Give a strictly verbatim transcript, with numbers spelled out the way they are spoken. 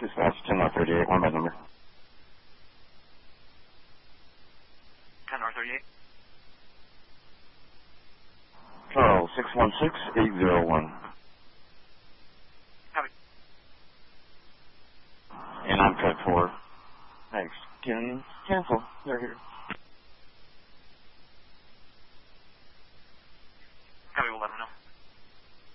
Dispatch ten R thirty-eight, one by number. ten R thirty-eight. Charles, six one six, eight zero one. Copy. And I'm code four. Thanks. Can cancel. They're here.